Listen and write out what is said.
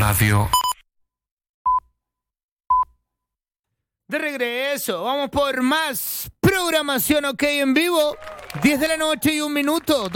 love you. De regreso, vamos por más programación OK en vivo. 10 de la noche y 1 minuto.